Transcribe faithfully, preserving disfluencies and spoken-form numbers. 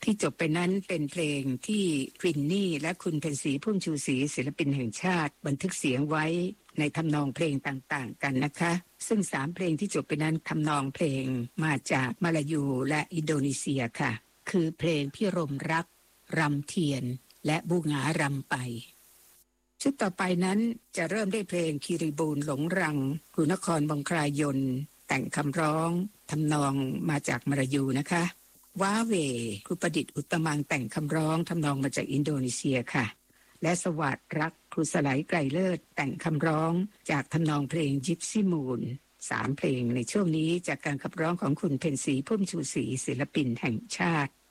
ที่จบไปนั้นเป็นเพลงที่ควินนี่และคุณเพ็ญศรีพุ่มชูศรีศิลปินแห่งชาติบันทึกเสียงไว้ในทำนองเพลงต่างๆกันนะคะซึ่งสามเพลงที่จบไปนั้นทำนองเพลงมาจากมาลายูและอินโดนีเซียค่ะคือเพลงพิรมรักรำเทียนและบูหงารำไปชุดต่อไปนั้นจะเริ่มด้วยเพลงคีรีบูลหลงรังกรุณครบงคลายนแต่งคำร้องทำนองมาจากมาลายูนะคะว้าเวครูประดิษฐ์อุตตมังแต่งคำร้องทำนองมาจากอินโดนีเซียค่ะและสวัสดรักครูสไลไกรเลิศแต่งคำร้องจากทำนองเพลงยิปซีมูนสามเพลงในช่วงนี้จากการขับร้องของคุณเพ็ญศรีพุ่มชูศรีศิลปินแห่งชาติ